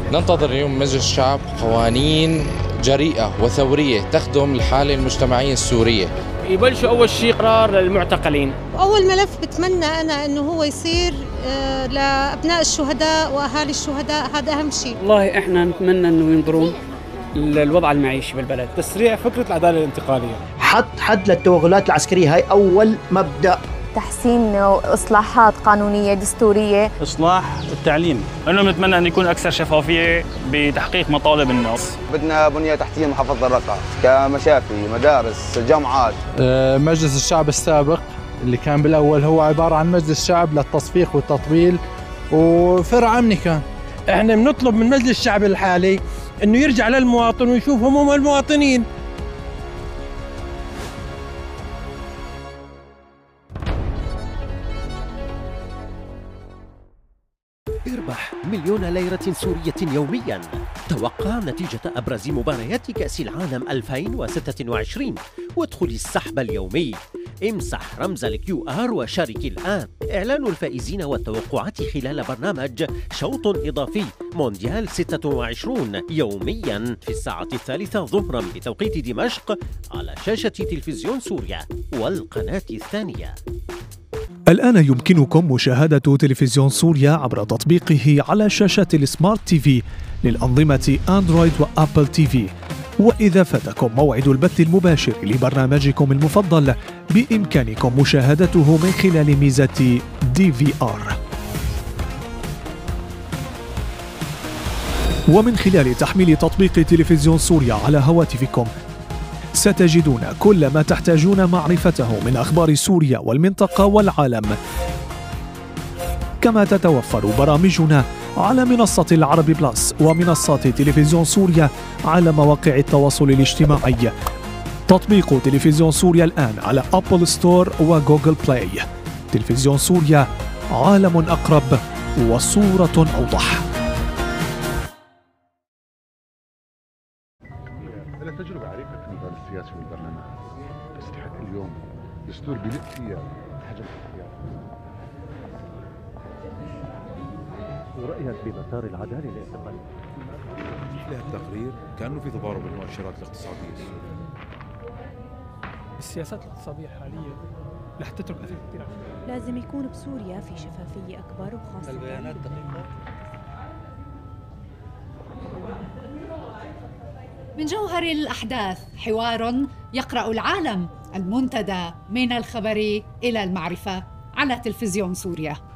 ننتظر اليوم مجلس الشعب قوانين جريئة وثورية تخدم الحالة المجتمعية السورية. يبلشوا أول شيء قرار للمعتقلين. أول ملف بتمنى أنا أنه هو يصير لأبناء الشهداء وأهالي الشهداء، هذا أهم شيء. والله إحنا نتمنى أنه ينظرون للوضع المعيشي بالبلد. تسريع فكرة العدالة الانتقالية، حد للتوغلات العسكرية، هاي أول مبدأ. تحسين إصلاحات قانونية دستورية، إصلاح التعليم، إنه بنتمنى أن يكون أكثر شفافية بتحقيق مطالب الناس. بدنا بنية تحتية محافظة الرقة كمشافي، مدارس، جامعات. مجلس الشعب السابق اللي كان بالأول هو عبارة عن مجلس شعب للتصفيق والتطبيل وفرع أمني كان. احنا بنطلب من مجلس الشعب الحالي انه يرجع للمواطن ويشوف هموم المواطنين. اربح مليون ليرة سورية يوميا. توقع نتيجة أبرز مباريات كأس العالم 2026 وادخل السحب اليومي. امسح رمز الQR وشارك الآن. إعلان الفائزين والتوقعات خلال برنامج شوط إضافي مونديال 26 يوميا في الساعة 3 ظهرا بتوقيت دمشق على شاشة تلفزيون سوريا والقناة الثانية. الآن يمكنكم مشاهدة تلفزيون سوريا عبر تطبيقه على شاشة السمارت تي في للأنظمة أندرويد وأبل تي في. وإذا فاتكم موعد البث المباشر لبرنامجكم المفضل بإمكانكم مشاهدته من خلال ميزة DVR. ومن خلال تحميل تطبيق تلفزيون سوريا على هواتفكم ستجدون كل ما تحتاجون معرفته من أخبار سوريا والمنطقة والعالم. كما تتوفر برامجنا على منصة العربي بلس ومنصات تلفزيون سوريا على مواقع التواصل الاجتماعي. تطبيق تلفزيون سوريا الآن على أبل ستور وجوجل بلاي. تلفزيون سوريا، عالم أقرب وصورة أوضح. تجربة عريقة في المجال السياسي والبرلمان، تستحق اليوم دستور بلد فيها حجم الاختيار. ورأيك بمسار العدالة الانتقالية؟ مثل التقرير كأنه في تضارب المؤشرات الاقتصادية السورية. السياسات الاقتصادية الحالية رح تترك أثر كثير. لازم يكون بسوريا في شفافية أكبر وخاصة البيانات دقيقة. من جوهر الأحداث حوار يقرأ العالم، المنتدى من الخبر إلى المعرفة على تلفزيون سوريا.